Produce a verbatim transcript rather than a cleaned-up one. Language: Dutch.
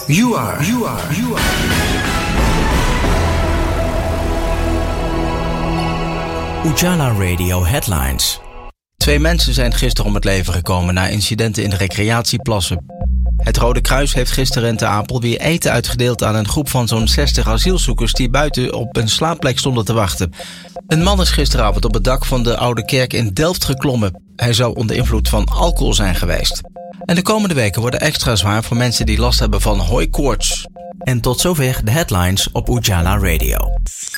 You are, you are, you are. Ujala Radio Headlines. Twee mensen zijn gisteren om het leven gekomen na incidenten in de recreatieplassen. Het Rode Kruis heeft gisteren in Ter Apel weer eten uitgedeeld aan een groep van zo'n zestig asielzoekers die buiten op een slaapplek stonden te wachten. Een man is gisteravond op het dak van de Oude Kerk in Delft geklommen. Hij zou onder invloed van alcohol zijn geweest. En de komende weken worden extra zwaar voor mensen die last hebben van hooikoorts. En tot zover de headlines op Ujala Radio.